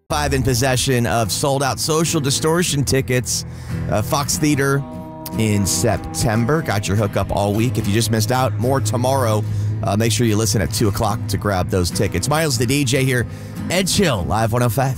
5 in possession of sold-out Social Distortion tickets. Fox Theater in September. Got your hookup all week. If you just missed out, more tomorrow. Make sure you listen at 2 o'clock to grab those tickets. Miles the DJ here. Ed Chill, Live 105.